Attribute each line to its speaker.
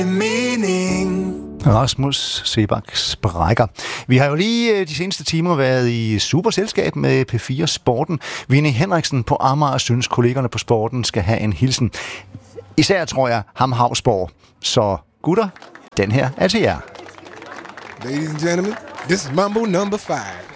Speaker 1: Rasmus Seebach Sprækker. Vi har jo lige de seneste timer været i super selskab med P4 Sporten. Vinnie Henriksen på Amager synes kollegerne på Sporten skal have en hilsen. Især tror jeg ham Havsborg. Så gutter, den her er til jer.
Speaker 2: Ladies and gentlemen, this is Mambo number 5.